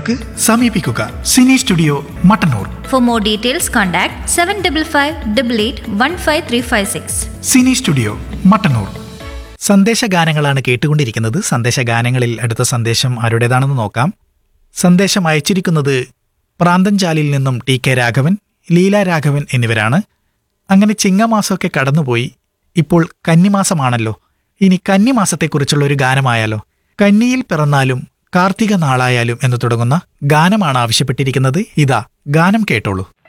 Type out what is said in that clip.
വിവരങ്ങൾക്ക് സമീപിക്കുക Sini studio Mattannur. For more details, contact 7558881536. Sini studio Mattannur. സന്ദേശഗാനങ്ങളാണ് കേട്ടുകൊണ്ടിരിക്കുന്നത്. സന്ദേശഗാനങ്ങളിൽ അടുത്ത സന്ദേശം ആരുടേതാണെന്ന് നോക്കാം. സന്ദേശം അയച്ചിരിക്കുന്നത് പ്രാന്തൻചാലിൽ നിന്നും TK രാഘവൻ, ലീല രാഘവൻ എന്നിവരാണ്. അങ്ങനെ ചിങ്ങമാസമൊക്കെ കടന്നുപോയി. ഇപ്പോൾ കന്നിമാസമാണല്ലോ. ഇനി കന്നിമാസത്തെക്കുറിച്ചുള്ള ഒരു ഗാനമായാലോ? കന്നിയിൽ പിറന്നാലും കാർത്തിക നാളായാലും എന്ന് തുടങ്ങുന്ന ഗാനമാണ് ആവശ്യപ്പെട്ടിരിക്കുന്നത്. ഇതാ ഗാനം കേട്ടോളൂ.